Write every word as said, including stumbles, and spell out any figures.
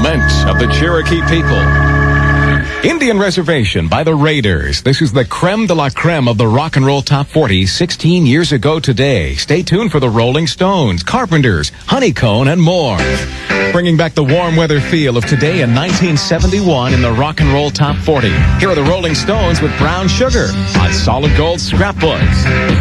Lament of the Cherokee People. Indian Reservation by the Raiders. This is the creme de la creme of the Rock and Roll Top forty sixteen years ago today. Stay tuned for the Rolling Stones, Carpenters, Honeycomb, and more. Bringing back the warm weather feel of today in nineteen seventy-one in the Rock and Roll Top forty. Here are the Rolling Stones with Brown Sugar on Solid Gold Scrapbooks.